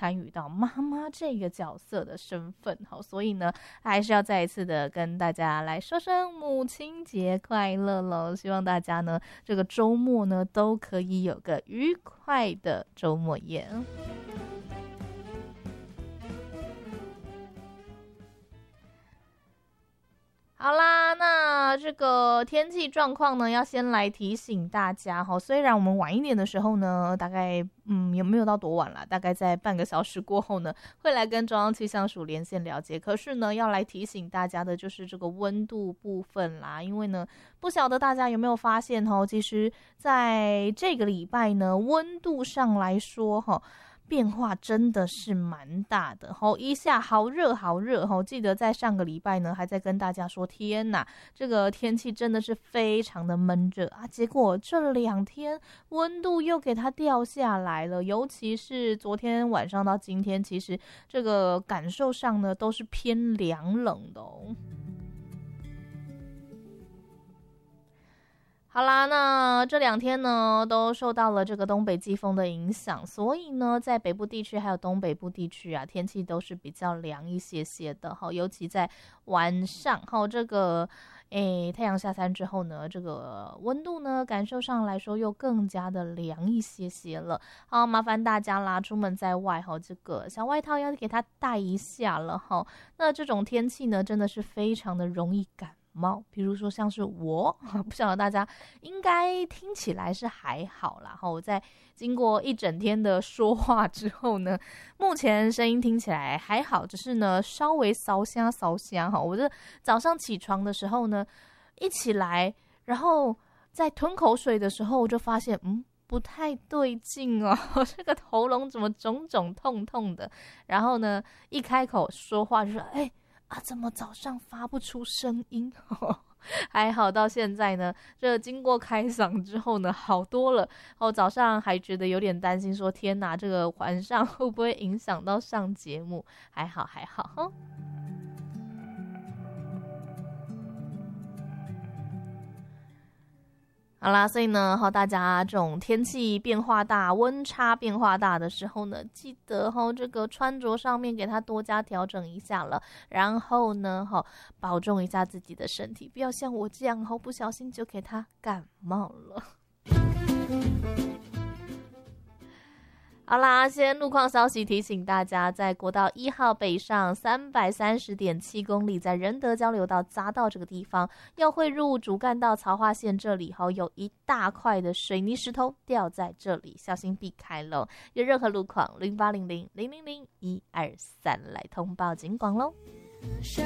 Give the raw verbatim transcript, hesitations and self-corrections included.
参与到妈妈这个角色的身份。好，所以呢还是要再一次的跟大家来说声母亲节快乐咯，希望大家呢这个周末呢都可以有个愉快的周末夜。好啦，那这个天气状况呢，要先来提醒大家哈。虽然我们晚一点的时候呢，大概嗯有没有到多晚啦？大概在半个小时过后呢，会来跟中央气象署连线了解。可是呢，要来提醒大家的就是这个温度部分啦，因为呢，不晓得大家有没有发现哈，其实在这个礼拜呢，温度上来说哈。变化真的是蛮大的吼，一下好热好热吼，记得在上个礼拜呢，还在跟大家说，天哪，这个天气真的是非常的闷热啊！结果这两天温度又给它掉下来了，尤其是昨天晚上到今天，其实这个感受上呢都是偏凉冷的哦。好啦，那这两天呢都受到了这个东北季风的影响，所以呢在北部地区还有东北部地区啊，天气都是比较凉一些些的哈，尤其在晚上哈，这个诶太阳下山之后呢，这个温度呢感受上来说又更加的凉一些些了。好，麻烦大家啦，出门在外哈，这个小外套要给它带一下了哈。那这种天气呢，真的是非常的容易感冒，比如说像是我，不晓得大家应该听起来是还好啦。我在经过一整天的说话之后呢，目前声音听起来还好，只是呢稍微烧香烧香哈。我这早上起床的时候呢，一起来，然后在吞口水的时候，我就发现嗯。不太对劲哦，这个喉咙怎么肿肿痛痛的？然后呢，一开口说话就说：“哎、欸、啊，怎么早上发不出声音？”还好到现在呢，这经过开嗓之后呢，好多了。哦，早上还觉得有点担心，说天哪，这个晚上会不会影响到上节目？还好还好。好啦，所以呢，哈，大家这种天气变化大、温差变化大的时候呢，记得哈，这个穿着上面给它多加调整一下了。然后呢，哈，保重一下自己的身体，不要像我这样，哈，不小心就给它感冒了。好啦，先路况消息提醒大家，在国道一号北上三百三十点七公里，在仁德交流道匝道这个地方，要汇入主干道曹化线这里，哈，有一大块的水泥石头掉在这里，小心避开喽。有任何路况，零八零零零零零一二三来通报警广喽。